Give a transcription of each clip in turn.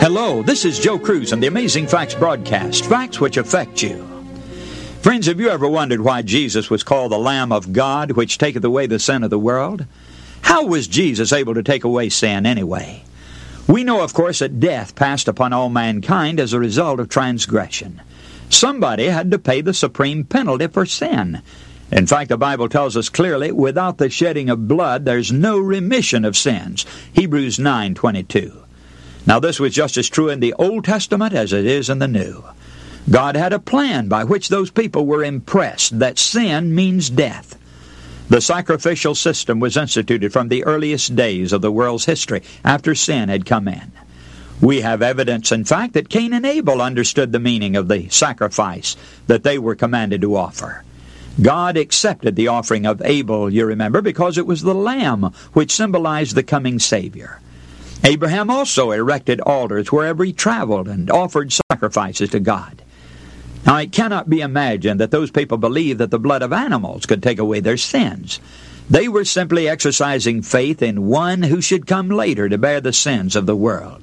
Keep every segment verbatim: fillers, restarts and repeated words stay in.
Hello, this is Joe Cruz on the Amazing Facts broadcast, facts which affect you. Friends, have you ever wondered why Jesus was called the Lamb of God, which taketh away the sin of the world? How was Jesus able to take away sin anyway? We know, of course, that death passed upon all mankind as a result of transgression. Somebody had to pay the supreme penalty for sin. In fact, the Bible tells us clearly, without the shedding of blood, there's no remission of sins. Hebrews nine twenty-two. Now, this was just as true in the Old Testament as it is in the New. God had a plan by which those people were impressed that sin means death. The sacrificial system was instituted from the earliest days of the world's history after sin had come in. We have evidence, in fact, that Cain and Abel understood the meaning of the sacrifice that they were commanded to offer. God accepted the offering of Abel, you remember, because it was the lamb which symbolized the coming Savior. Abraham also erected altars wherever he traveled and offered sacrifices to God. Now, it cannot be imagined that those people believed that the blood of animals could take away their sins. They were simply exercising faith in one who should come later to bear the sins of the world.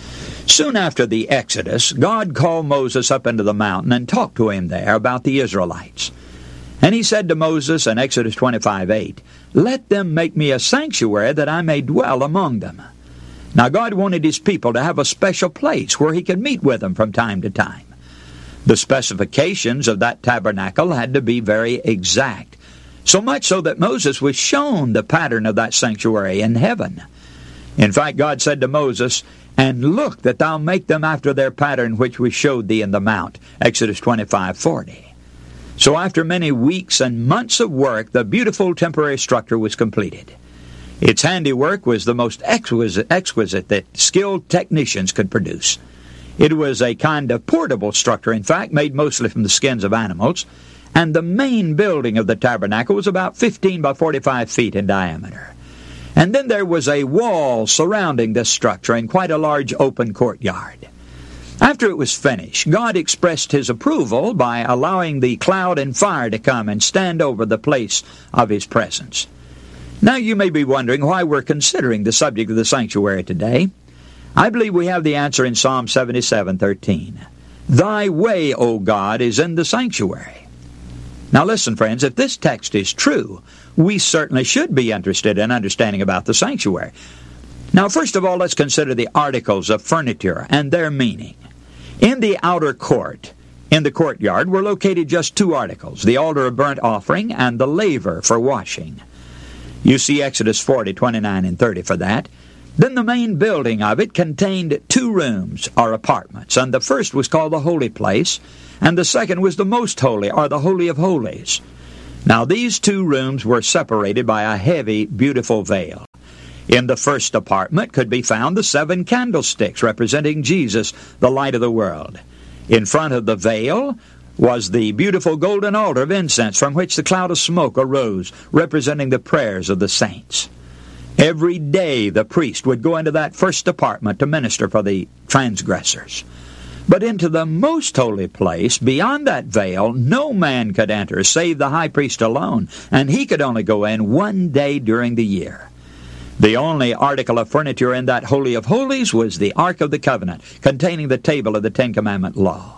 Soon after the Exodus, God called Moses up into the mountain and talked to him there about the Israelites. And he said to Moses in Exodus twenty-five eight, "Let them make me a sanctuary that I may dwell among them." Now, God wanted His people to have a special place where He could meet with them from time to time. The specifications of that tabernacle had to be very exact, so much so that Moses was shown the pattern of that sanctuary in heaven. In fact, God said to Moses, "And look that thou make them after their pattern which we showed thee in the mount," Exodus twenty-five forty. So after many weeks and months of work, the beautiful temporary structure was completed. Its handiwork was the most exquisite, exquisite that skilled technicians could produce. It was a kind of portable structure, in fact, made mostly from the skins of animals, and the main building of the tabernacle was about fifteen by forty-five feet in diameter. And then there was a wall surrounding this structure and quite a large open courtyard. After it was finished, God expressed His approval by allowing the cloud and fire to come and stand over the place of His presence. Now, you may be wondering why we're considering the subject of the sanctuary today. I believe we have the answer in Psalm seventy-seven thirteen. "Thy way, O God, is in the sanctuary." Now listen, friends, if this text is true, we certainly should be interested in understanding about the sanctuary. Now, first of all, let's consider the articles of furniture and their meaning. In the outer court, in the courtyard, were located just two articles, the altar of burnt offering and the laver for washing. You see Exodus forty twenty-nine and thirty for that. Then the main building of it contained two rooms, or apartments, and the first was called the Holy Place, and the second was the Most Holy, or the Holy of Holies. Now these two rooms were separated by a heavy, beautiful veil. In the first apartment could be found the seven candlesticks representing Jesus, the light of the world. In front of the veil was the beautiful golden altar of incense from which the cloud of smoke arose, representing the prayers of the saints. Every day the priest would go into that first apartment to minister for the transgressors. But into the most holy place, beyond that veil, no man could enter save the high priest alone, and he could only go in one day during the year. The only article of furniture in that Holy of Holies was the Ark of the Covenant, containing the table of the Ten Commandment law.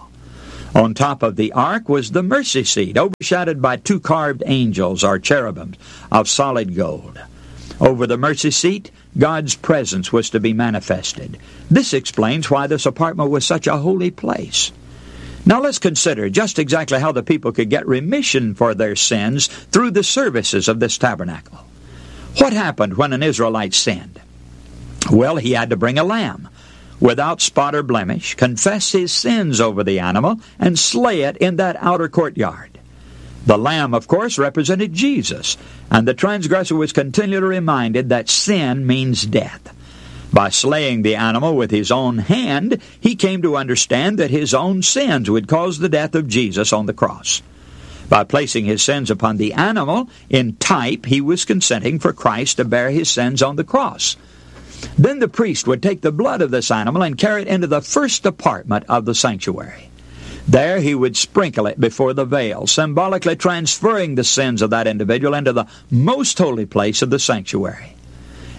On top of the ark was the mercy seat, overshadowed by two carved angels, or cherubims, of solid gold. Over the mercy seat, God's presence was to be manifested. This explains why this apartment was such a holy place. Now let's consider just exactly how the people could get remission for their sins through the services of this tabernacle. What happened when an Israelite sinned? Well, he had to bring a lamb without spot or blemish, confess his sins over the animal, and slay it in that outer courtyard. The lamb, of course, represented Jesus, and the transgressor was continually reminded that sin means death. By slaying the animal with his own hand, he came to understand that his own sins would cause the death of Jesus on the cross. By placing his sins upon the animal, in type, he was consenting for Christ to bear his sins on the cross. Then the priest would take the blood of this animal and carry it into the first apartment of the sanctuary. There he would sprinkle it before the veil, symbolically transferring the sins of that individual into the most holy place of the sanctuary.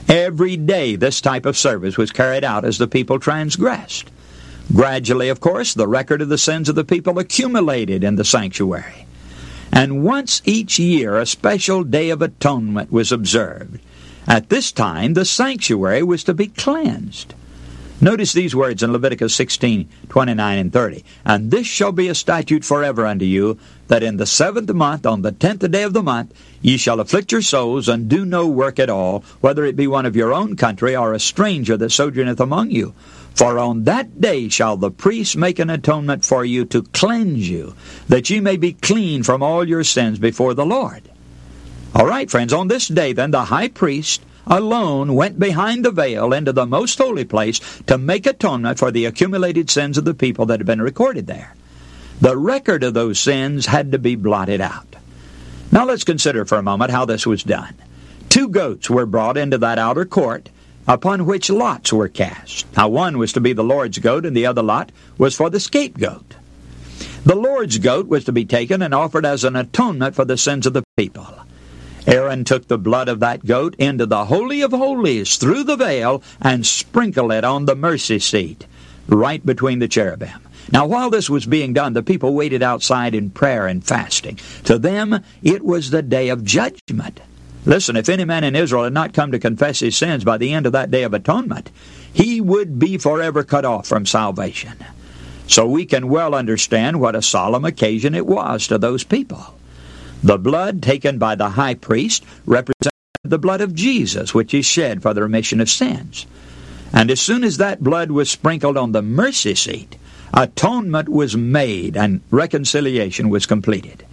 Every day this type of service was carried out as the people transgressed. Gradually, of course, the record of the sins of the people accumulated in the sanctuary. And once each year a special day of atonement was observed. At this time the sanctuary was to be cleansed. Notice these words in Leviticus sixteen, twenty-nine and thirty. And this shall be a statute forever unto you, that in the seventh month, on the tenth day of the month, ye shall afflict your souls, and do no work at all, whether it be one of your own country, or a stranger that sojourneth among you. For on that day shall the priest make an atonement for you to cleanse you, that ye may be clean from all your sins before the Lord. All right, friends, on this day then the high priest alone went behind the veil into the most holy place to make atonement for the accumulated sins of the people that had been recorded there. The record of those sins had to be blotted out. Now let's consider for a moment how this was done. Two goats were brought into that outer court, upon which lots were cast. Now one was to be the Lord's goat, and the other lot was for the scapegoat. The Lord's goat was to be taken and offered as an atonement for the sins of the people. Aaron took the blood of that goat into the Holy of Holies through the veil and sprinkled it on the mercy seat, right between the cherubim. Now while this was being done, the people waited outside in prayer and fasting. To them, it was the day of judgment. Listen, if any man in Israel had not come to confess his sins by the end of that day of atonement, he would be forever cut off from salvation. So we can well understand what a solemn occasion it was to those people. The blood taken by the high priest represented the blood of Jesus, which is shed for the remission of sins. And as soon as that blood was sprinkled on the mercy seat, atonement was made and reconciliation was completed.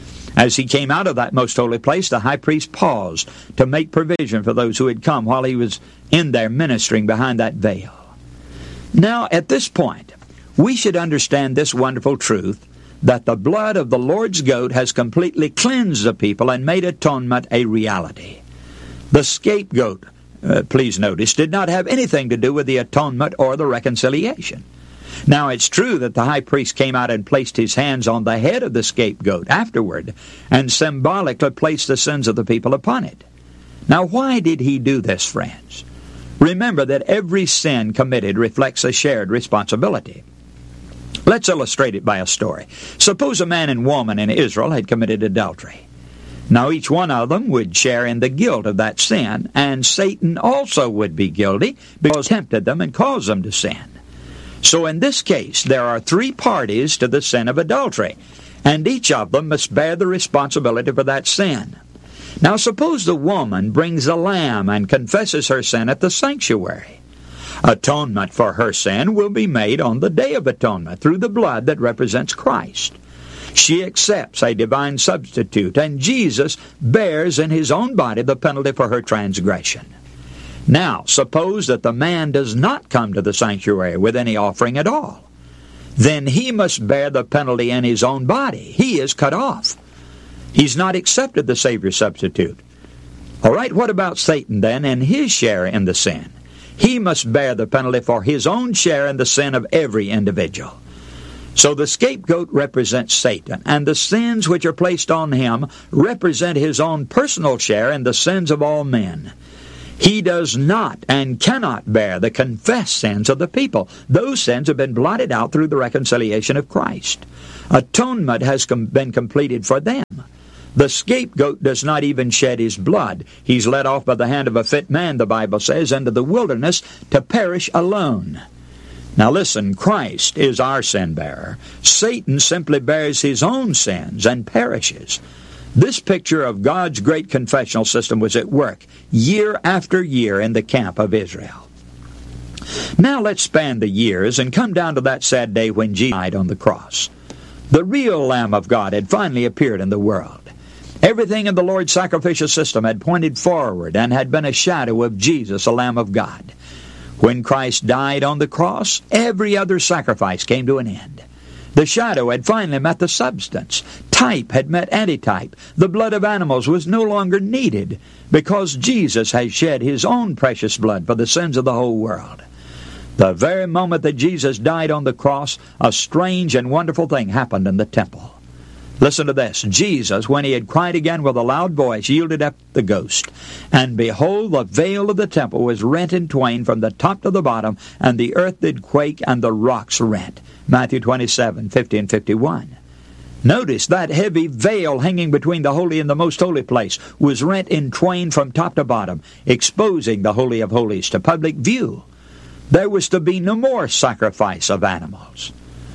As he came out of that most holy place, the high priest paused to make provision for those who had come while he was in there ministering behind that veil. Now, at this point, we should understand this wonderful truth, that the blood of the Lord's goat has completely cleansed the people and made atonement a reality. The scapegoat, uh, please notice, did not have anything to do with the atonement or the reconciliation. Now, it's true that the high priest came out and placed his hands on the head of the scapegoat afterward, and symbolically placed the sins of the people upon it. Now, why did he do this, friends? Remember that every sin committed reflects a shared responsibility. Let's illustrate it by a story. Suppose a man and woman in Israel had committed adultery. Now each one of them would share in the guilt of that sin, and Satan also would be guilty because he tempted them and caused them to sin. So in this case, there are three parties to the sin of adultery, and each of them must bear the responsibility for that sin. Now suppose the woman brings a lamb and confesses her sin at the sanctuary. Atonement for her sin will be made on the Day of Atonement through the blood that represents Christ. She accepts a divine substitute, and Jesus bears in his own body the penalty for her transgression. Now, suppose that the man does not come to the sanctuary with any offering at all. Then he must bear the penalty in his own body. He is cut off. He's not accepted the Savior's substitute. All right, what about Satan then and his share in the sin? He must bear the penalty for his own share in the sin of every individual. So the scapegoat represents Satan, and the sins which are placed on him represent his own personal share in the sins of all men. He does not and cannot bear the confessed sins of the people. Those sins have been blotted out through the reconciliation of Christ. Atonement has com- been completed for them. The scapegoat does not even shed his blood. He's led off by the hand of a fit man, the Bible says, into the wilderness to perish alone. Now listen, Christ is our sin bearer. Satan simply bears his own sins and perishes. This picture of God's great confessional system was at work year after year in the camp of Israel. Now let's span the years and come down to that sad day when Jesus died on the cross. The real Lamb of God had finally appeared in the world. Everything in the Lord's sacrificial system had pointed forward and had been a shadow of Jesus, the Lamb of God. When Christ died on the cross, every other sacrifice came to an end. The shadow had finally met the substance. Type had met antitype. The blood of animals was no longer needed because Jesus has shed his own precious blood for the sins of the whole world. The very moment that Jesus died on the cross, a strange and wonderful thing happened in the temple. Listen to this. Jesus, when he had cried again with a loud voice, yielded up the ghost. And behold, the veil of the temple was rent in twain from the top to the bottom, and the earth did quake, and the rocks rent. Matthew twenty-seven, fifty and fifty-one. Notice that heavy veil hanging between the holy and the most holy place was rent in twain from top to bottom, exposing the Holy of Holies to public view. There was to be no more sacrifice of animals.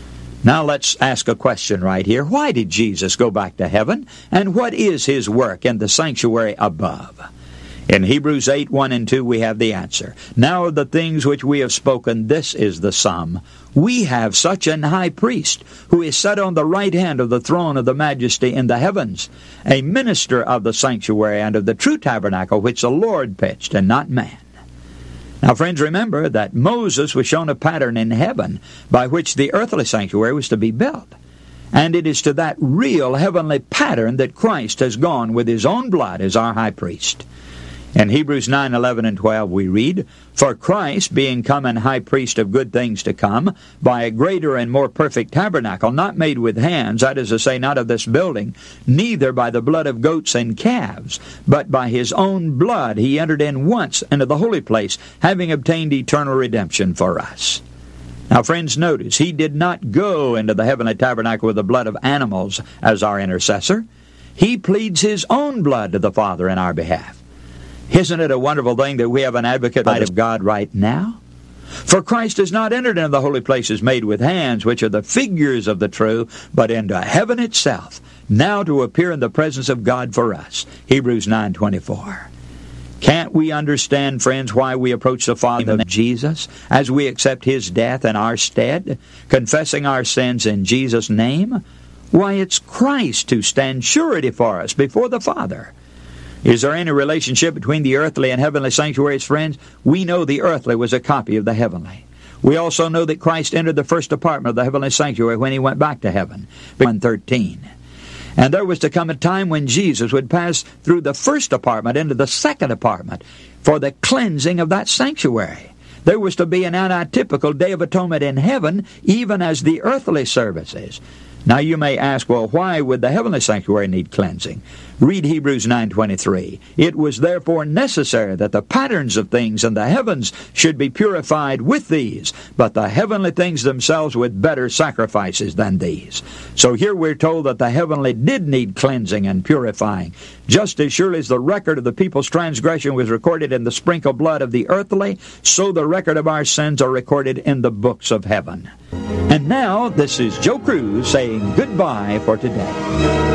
Now let's ask a question right here. Why did Jesus go back to heaven? And what is his work in the sanctuary above? In Hebrews eight, one and two, we have the answer. Now of the things which we have spoken, this is the sum. We have such an high priest, who is set on the right hand of the throne of the majesty in the heavens, a minister of the sanctuary and of the true tabernacle which the Lord pitched, and not man. Now, friends, remember that Moses was shown a pattern in heaven by which the earthly sanctuary was to be built. And it is to that real heavenly pattern that Christ has gone with his own blood as our high priest. In Hebrews nine, eleven, and twelve we read, For Christ, being come an high priest of good things to come, by a greater and more perfect tabernacle, not made with hands, that is to say, not of this building, neither by the blood of goats and calves, but by his own blood he entered in once into the holy place, having obtained eternal redemption for us. Now, friends, notice, he did not go into the heavenly tabernacle with the blood of animals as our intercessor. He pleads his own blood to the Father in our behalf. Isn't it a wonderful thing that we have an advocate of God right now? For Christ has not entered into the holy places made with hands, which are the figures of the true, but into heaven itself, now to appear in the presence of God for us. Hebrews nine, twenty-four. Can't we understand, friends, why we approach the Father of Jesus as we accept his death in our stead, confessing our sins in Jesus' name? Why, it's Christ who stands surety for us before the Father. Is there any relationship between the earthly and heavenly sanctuaries, friends? We know the earthly was a copy of the heavenly. We also know that Christ entered the first apartment of the heavenly sanctuary when he went back to heaven. one thirteen. And there was to come a time when Jesus would pass through the first apartment into the second apartment for the cleansing of that sanctuary. There was to be an antitypical Day of Atonement in heaven, even as the earthly services. Now you may ask, well, why would the heavenly sanctuary need cleansing? Read Hebrews nine twenty-three. It was therefore necessary that the patterns of things in the heavens should be purified with these, but the heavenly things themselves with better sacrifices than these. So here we're told that the heavenly did need cleansing and purifying. Just as surely as the record of the people's transgression was recorded in the sprinkled blood of the earthly, so the record of our sins are recorded in the books of heaven. And now, this is Joe Cruz saying goodbye for today.